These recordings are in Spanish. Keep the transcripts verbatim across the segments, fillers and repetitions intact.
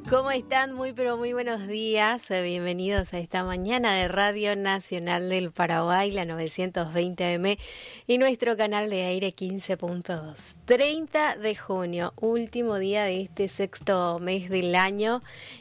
¿Cómo están? Muy pero muy buenos días. Bienvenidos a esta mañana de Radio Nacional del Paraguay, la novecientos veinte A M y nuestro canal de aire quince punto dos. treinta de junio, último día de este sexto mes del año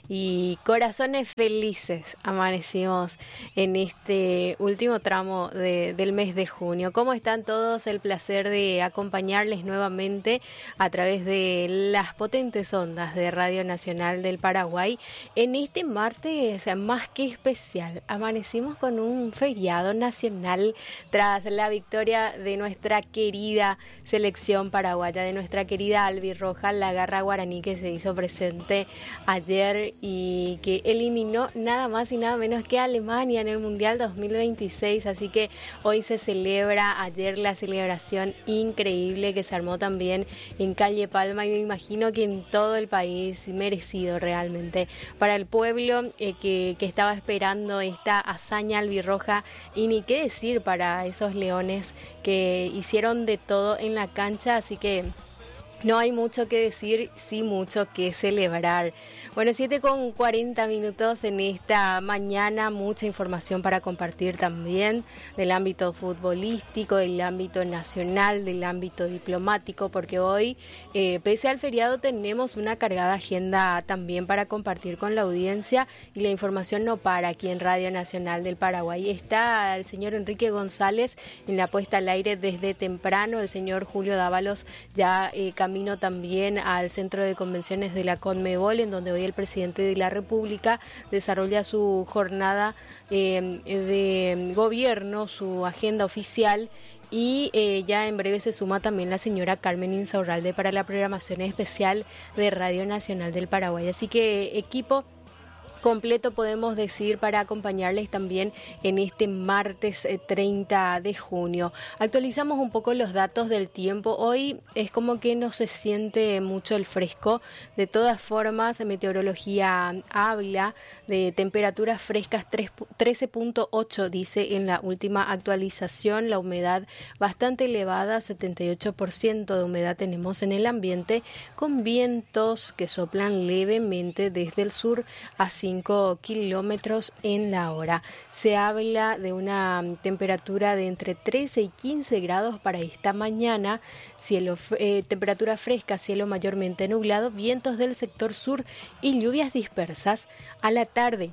y corazones felices amanecimos en este último tramo de, del mes de junio. ¿Cómo están todos? El placer de acompañarles nuevamente a través de las potentes ondas de Radio Nacional del Paraguay en este martes más que especial. Amanecimos con un feriado nacional tras la victoria de nuestra querida selección paraguaya, de nuestra querida albirroja, la Garra Guaraní, que se hizo presente ayer y que eliminó nada más y nada menos que a Alemania en el Mundial dos mil veintiséis. Así que hoy se celebra, ayer la celebración increíble que se armó también en Calle Palma y me imagino que en todo el país, merecido realmente para el pueblo eh, que, que estaba esperando esta hazaña albirroja, y ni qué decir para esos leones que hicieron de todo en la cancha. Así que no hay mucho que decir, sí mucho que celebrar. Bueno, siete con cuarenta minutos en esta mañana, mucha información para compartir también del ámbito futbolístico, del ámbito nacional, del ámbito diplomático, porque hoy, eh, pese al feriado, tenemos una cargada agenda también para compartir con la audiencia y la información no para aquí en Radio Nacional del Paraguay. Está el señor Enrique González en la puesta al aire desde temprano, el señor Julio Dávalos ya eh, camino también al centro de convenciones de la Conmebol, en donde hoy el presidente de la República desarrolla su jornada eh, de gobierno, su agenda oficial, y eh, ya en breve se suma también la señora Carmen Insaurralde para la programación especial de Radio Nacional del Paraguay. Así que equipo completo podemos decir para acompañarles también en este martes treinta de junio. Actualizamos un poco los datos del tiempo. Hoy es como que no se siente mucho el fresco. De todas formas, Meteorología habla de temperaturas frescas trece punto ocho, dice en la última actualización. La humedad bastante elevada, setenta y ocho por ciento de humedad tenemos en el ambiente, con vientos que soplan levemente desde el sur a cinco kilómetros en la hora. Se habla de una temperatura de entre trece y quince grados para esta mañana, cielo, eh, temperatura fresca, cielo mayormente nublado, vientos del sector sur y lluvias dispersas. A la tarde,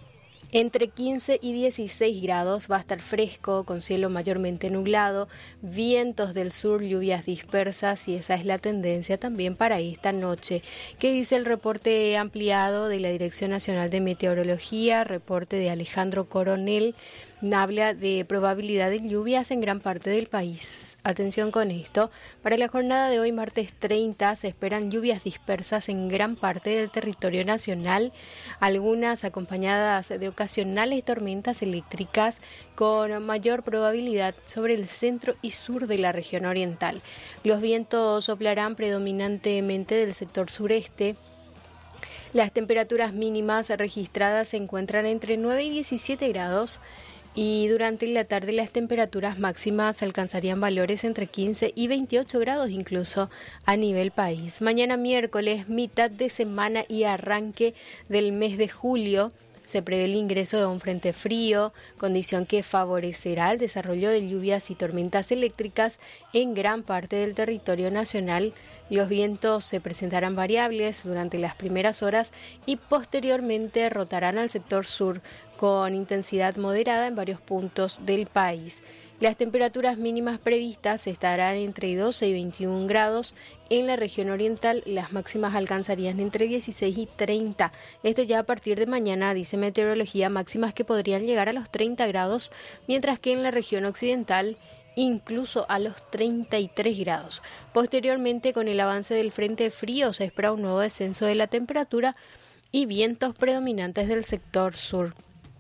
entre quince y dieciséis grados, va a estar fresco, con cielo mayormente nublado, vientos del sur, lluvias dispersas, y esa es la tendencia también para esta noche. ¿Qué dice el reporte ampliado de la Dirección Nacional de Meteorología? Reporte de Alejandro Coronel. Habla de probabilidad de lluvias en gran parte del país. Atención con esto. Para la jornada de hoy, martes treinta, se esperan lluvias dispersas en gran parte del territorio nacional, algunas acompañadas de ocasionales tormentas eléctricas con mayor probabilidad sobre el centro y sur de la región oriental. Los vientos soplarán predominantemente del sector sureste. Las temperaturas mínimas registradas se encuentran entre nueve y diecisiete grados. Y durante la tarde las temperaturas máximas alcanzarían valores entre quince y veintiocho grados incluso a nivel país. Mañana miércoles, mitad de semana y arranque del mes de julio, se prevé el ingreso de un frente frío, condición que favorecerá el desarrollo de lluvias y tormentas eléctricas en gran parte del territorio nacional. Los vientos se presentarán variables durante las primeras horas y posteriormente rotarán al sector sur con intensidad moderada en varios puntos del país. Las temperaturas mínimas previstas estarán entre doce y veintiún grados en la región oriental, y las máximas alcanzarían entre dieciséis y treinta. Esto ya a partir de mañana, dice Meteorología, máximas que podrían llegar a los treinta grados, mientras que en la región occidental incluso a los treinta y tres grados. Posteriormente, con el avance del frente frío, se espera un nuevo descenso de la temperatura y vientos predominantes del sector sur.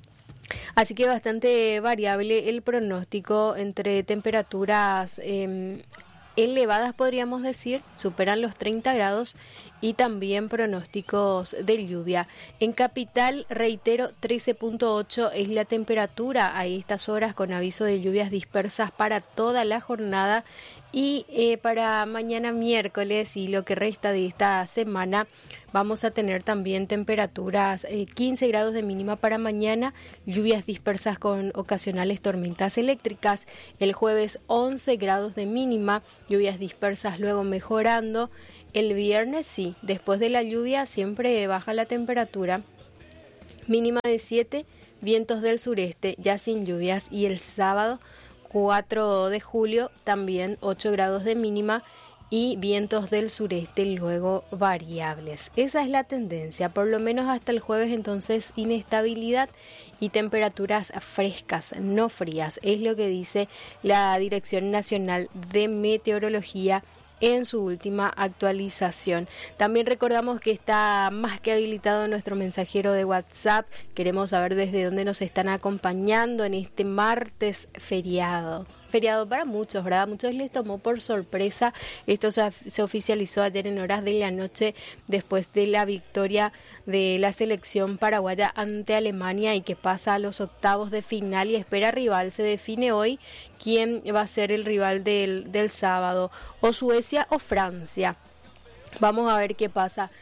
Así que bastante variable el pronóstico, entre temperaturas eh, elevadas, podríamos decir, superan los treinta grados, y también pronósticos de lluvia. En Capital, reitero, trece punto ocho es la temperatura a estas horas con aviso de lluvias dispersas para toda la jornada. Y eh, para mañana miércoles y lo que resta de esta semana vamos a tener también temperaturas eh, quince grados de mínima para mañana, lluvias dispersas con ocasionales tormentas eléctricas. El jueves once grados de mínima, lluvias dispersas luego mejorando. El viernes sí, después de la lluvia siempre baja la temperatura, mínima de siete, vientos del sureste ya sin lluvias. Y el sábado cuatro de julio, también ocho grados de mínima y vientos del sureste luego variables. Esa es la tendencia, por lo menos hasta el jueves. Entonces, inestabilidad y temperaturas frescas, no frías, es lo que dice la Dirección Nacional de Meteorología en su última actualización. También recordamos que está más que habilitado nuestro mensajero de WhatsApp. Queremos saber desde dónde nos están acompañando en este martes feriado. Feriado para muchos, ¿verdad? Muchos les tomó por sorpresa. Esto se, se oficializó ayer en horas de la noche después de la victoria de la selección paraguaya ante Alemania y que pasa a los octavos de final y espera rival. Se define hoy quién va a ser el rival del, del sábado, o Suecia o Francia. Vamos a ver qué pasa.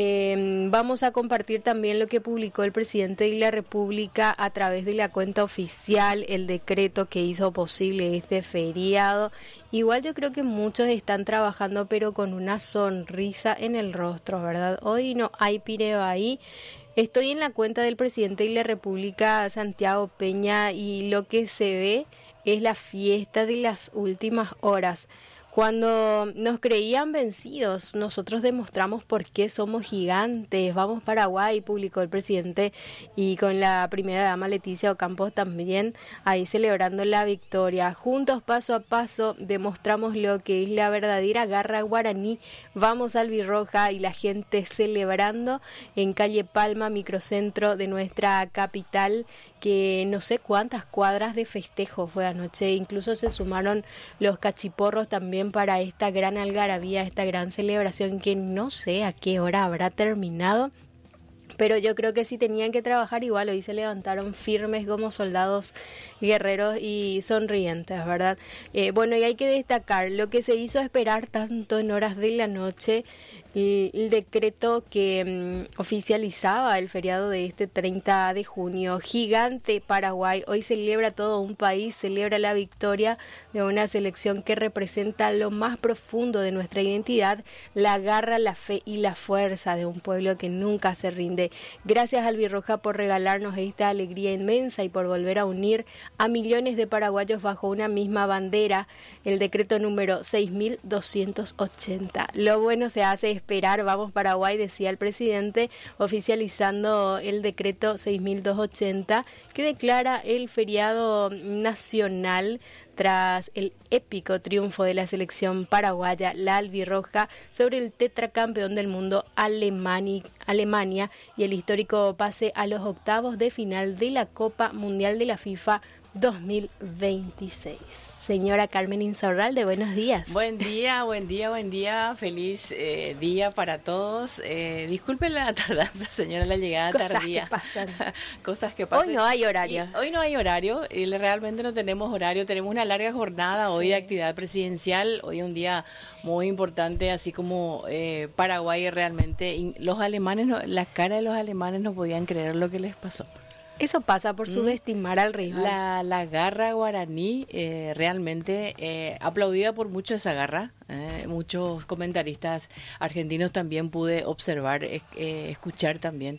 Eh, vamos a compartir también lo que publicó el presidente de la República a través de la cuenta oficial, el decreto que hizo posible este feriado. Igual yo creo que muchos están trabajando pero con una sonrisa en el rostro, ¿verdad? Hoy no hay pireo ahí. Estoy en la cuenta del presidente de la República, Santiago Peña, y lo que se ve es la fiesta de las últimas horas. Cuando nos creían vencidos, nosotros demostramos por qué somos gigantes. Vamos Paraguay, publicó el presidente, y con la primera dama Leticia Ocampos también, ahí celebrando la victoria. Juntos, paso a paso, demostramos lo que es la verdadera garra guaraní. Vamos albirroja, y la gente celebrando en calle Palma, microcentro de nuestra capital, que no sé cuántas cuadras de festejo fue anoche. Incluso se sumaron los cachiporros también para esta gran algarabía, esta gran celebración que no sé a qué hora habrá terminado. Pero yo creo que si tenían que trabajar igual, hoy se levantaron firmes como soldados guerreros y sonrientes, ¿verdad? Eh, bueno, y hay que destacar lo que se hizo esperar tanto en horas de la noche, el, el decreto que um, oficializaba el feriado de este treinta de junio. Gigante Paraguay, hoy celebra todo un país, celebra la victoria de una selección que representa lo más profundo de nuestra identidad, la garra, la fe y la fuerza de un pueblo que nunca se rinde. Gracias, Albirroja, por regalarnos esta alegría inmensa y por volver a unir a millones de paraguayos bajo una misma bandera. El decreto número seis mil doscientos ochenta. Lo bueno se hace esperar. Vamos Paraguay, decía el presidente, oficializando el decreto seis mil doscientos ochenta, que declara el feriado nacional tras el épico triunfo de la selección paraguaya, la albirroja, sobre el tetracampeón del mundo Alemania, Alemania y el histórico pase a los octavos de final de la Copa Mundial de la FIFA dos mil veintiséis. Señora Carmen Insaurralde, buenos días. Buen día, buen día, buen día. Feliz eh, día para todos. Eh, disculpen la tardanza, señora, la llegada Cosas tardía. Que pasan. Cosas que pasan. Hoy no hay horario. Y hoy no hay horario, y realmente no tenemos horario. Tenemos una larga jornada hoy, sí, de actividad presidencial. Hoy es un día muy importante, así como eh, Paraguay realmente. Los alemanes, no, la cara de los alemanes no podían creer lo que les pasó. Eso pasa por subestimar al rival. La, la garra guaraní, eh, realmente eh, aplaudida por mucho esa garra. Eh, muchos comentaristas argentinos también pude observar, eh, escuchar también.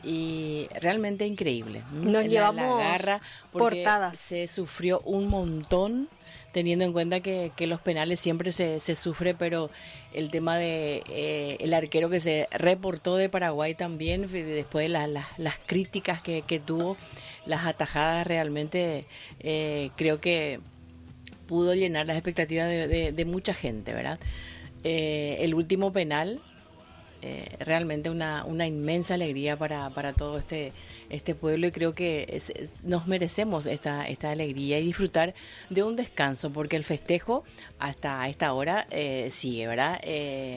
Y realmente increíble. Nos la, llevamos la garra porque portadas. Se sufrió un montón, teniendo en cuenta que, que los penales siempre se, se sufre, pero el tema de eh, el arquero que se reportó de Paraguay también, después de la, la, las críticas que, que tuvo, las atajadas, realmente eh, creo que pudo llenar las expectativas de, de, de mucha gente, ¿verdad? Eh, el último penal, eh, realmente una, una inmensa alegría para, para todo este este pueblo, y creo que es, nos merecemos esta esta alegría y disfrutar de un descanso, porque el festejo hasta esta hora eh, sigue, ¿verdad? Eh,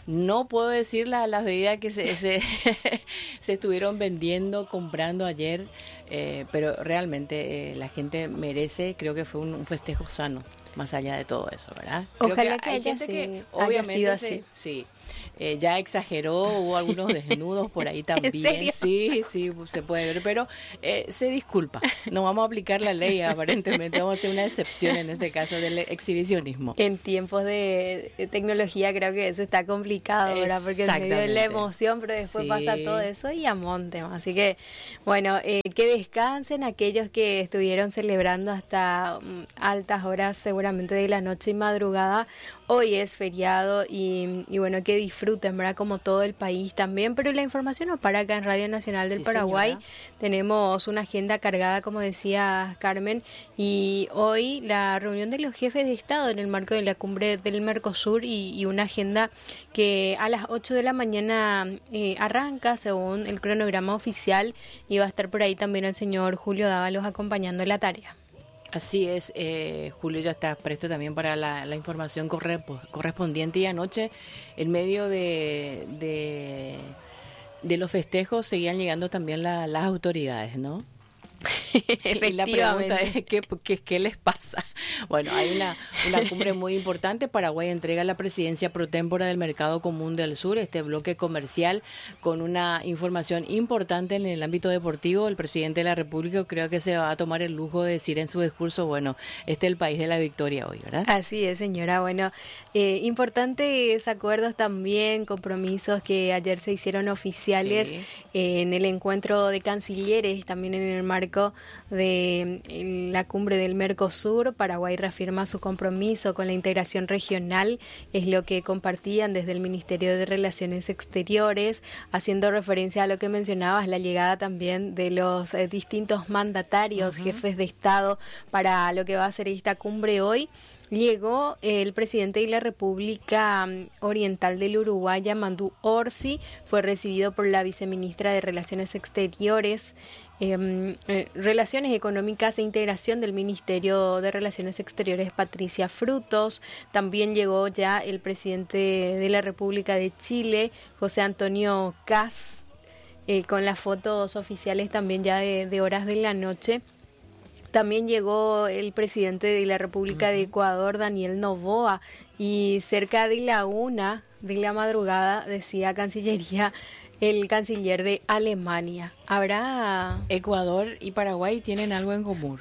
No puedo decir la, las bebidas que se, se, se estuvieron vendiendo, comprando ayer, eh, pero realmente eh, la gente merece, creo que fue un, un festejo sano, más allá de todo eso, ¿verdad? Creo Ojalá que, que hay haya gente sí, que obviamente sido se- así. sí, eh, ya exageró, hubo algunos desnudos por ahí ¿En también, serio? sí, sí, se puede ver, pero eh, se disculpa, no vamos a aplicar la ley aparentemente, vamos a hacer una excepción en este caso del exhibicionismo. En tiempos de, de tecnología creo que eso está complicado, ¿verdad? Porque en medio de la Exactamente. emoción, pero después Sí. pasa todo eso y a monte. Así que, bueno, eh, que descansen aquellos que estuvieron celebrando hasta mm, altas horas seguramente de la noche y madrugada. Hoy es feriado y, y bueno, que disfruten, ¿verdad? Como todo el país también, pero la información no para acá en Radio Nacional del Sí, Paraguay. señora. Tenemos una agenda cargada, como decía Carmen, y hoy la reunión de los jefes de Estado en el marco de la cumbre del Mercosur y, y una agenda que a las ocho de la mañana eh, arranca según el cronograma oficial y va a estar por ahí también el señor Julio Dávalos acompañando la tarea. Así es, eh, Julio ya está presto también para la, la información corre- correspondiente y anoche en medio de, de, de los festejos seguían llegando también la- las autoridades, ¿no? Y la pregunta es, ¿qué, qué, qué les pasa? Bueno, hay una, una cumbre muy importante. Paraguay entrega la presidencia pro tempore del Mercado Común del Sur, este bloque comercial, con una información importante en el ámbito deportivo. El presidente de la República creo que se va a tomar el lujo de decir en su discurso, bueno, este es el país de la victoria hoy, ¿verdad? Así es, señora. Bueno, eh, importantes acuerdos también, compromisos que ayer se hicieron oficiales Sí. eh, en el encuentro de cancilleres, también en el marco de eh, la cumbre del Mercosur. Paraguay reafirma su compromiso con la integración regional, es lo que compartían desde el Ministerio de Relaciones Exteriores, haciendo referencia a lo que mencionabas, la llegada también de los eh, distintos mandatarios, Ujú. jefes de Estado, para lo que va a ser esta cumbre hoy. Llegó el presidente de la República mm, Oriental del Uruguay, Yamandu Orsi, fue recibido por la viceministra de Relaciones Exteriores, eh, eh, Relaciones Económicas e Integración del Ministerio de Relaciones Exteriores, Patricia Frutos. También llegó ya el presidente de la República de Chile, José Antonio Kast, eh, con las fotos oficiales también ya de, de horas de la noche. También llegó el presidente de la República de Ecuador, Daniel Noboa, y cerca de la una de la madrugada, decía Cancillería, el canciller de Alemania. ¿Habrá...? Ecuador y Paraguay tienen algo en común.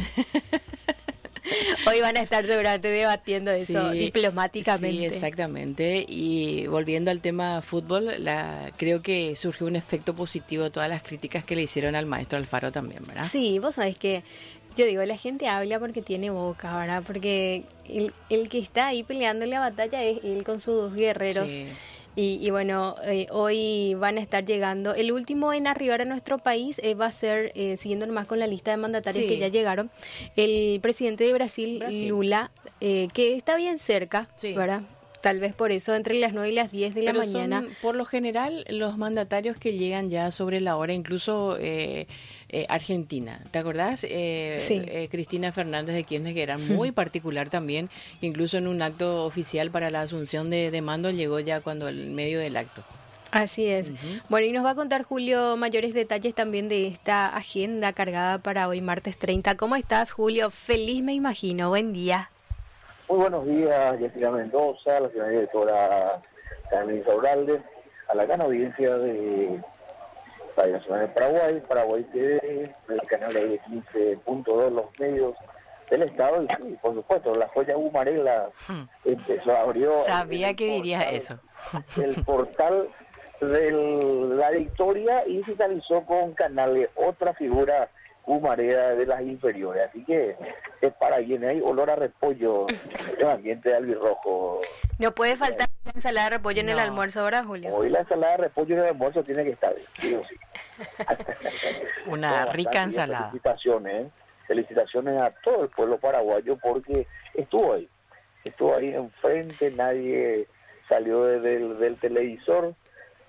Hoy van a estar seguramente debatiendo eso Sí, diplomáticamente. Sí, exactamente. Y volviendo al tema fútbol, la, creo que surgió un efecto positivo de todas las críticas que le hicieron al maestro Alfaro también, ¿verdad? Sí, vos sabés que yo digo, la gente habla porque tiene boca, ¿verdad? Porque el, el que está ahí peleando la batalla es él con sus guerreros. Sí. Y, y bueno, eh, hoy van a estar llegando. El último en arribar a nuestro país eh, va a ser, eh, siguiendo nomás con la lista de mandatarios Sí. que ya llegaron, el presidente de Brasil, Brasil. Lula, eh, que está bien cerca, Sí. ¿verdad? Tal vez por eso, entre las nueve y las diez de la Pero mañana. son, por lo general, los mandatarios que llegan ya sobre la hora, incluso eh, eh, Argentina. ¿Te acordás? Eh, Sí. eh, Cristina Fernández de Kirchner, que era muy particular también, incluso en un acto oficial para la asunción de, de mando, llegó ya cuando en medio del acto. Así es. Ujú. Bueno, y nos va a contar Julio mayores detalles también de esta agenda cargada para hoy, martes treinta. ¿Cómo estás, Julio? Feliz, me imagino. Buen día. Muy buenos días, Jessica Mendoza, la señora directora Carmen Sauralde, a la gran audiencia de Radio Nacional de Paraguay, Paraguay T V, el canal de quince punto dos, los medios del Estado, y sí, por supuesto, la joya Humarela empezó, abrió... Sabía el que dirías portal- eso. El portal de la victoria y digitalizó con canales otra figura humareda de las inferiores, así que es para bien, hay olor a repollo en el ambiente de albirrojo. No puede faltar la ensalada de repollo en el No. almuerzo ahora, Julio. Hoy la ensalada de repollo en el almuerzo tiene que estar, sí o sí. Una Bueno, rica bastante bien, ensalada. Felicitaciones, ¿eh? felicitaciones a todo el pueblo paraguayo porque estuvo ahí, estuvo ahí enfrente, nadie salió de- del, del televisor,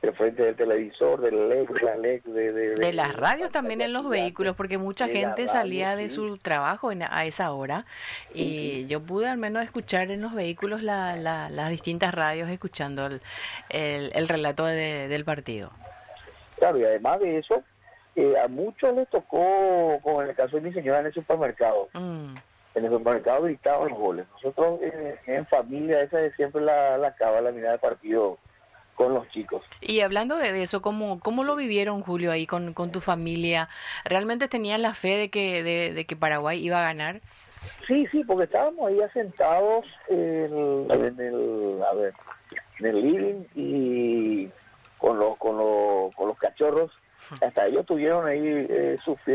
del frente del televisor, del L E D, de la L E D, de, de, de las radios también en los vehículos, porque mucha de gente la salía radio, de sí. su trabajo en- a esa hora y Sí, sí. yo pude al menos escuchar en los vehículos la, la- las distintas radios escuchando el, el, el relato de- del partido. Claro, y además de eso, eh, a muchos les tocó, como en el caso de mi señora, en el supermercado. Mm. En el supermercado gritaban los goles. Nosotros eh, en familia, esa es siempre la, la cava, la mirada de partido con los chicos. Y hablando de de eso, ¿cómo, cómo lo vivieron, Julio, ahí con, con tu familia? ¿Realmente tenían la fe de que, de, de que Paraguay iba a ganar? Sí, sí, porque estábamos ahí asentados en, en el, a ver, en el living y con los, con los, con los cachorros. Hasta ellos tuvieron ahí eh, sufriendo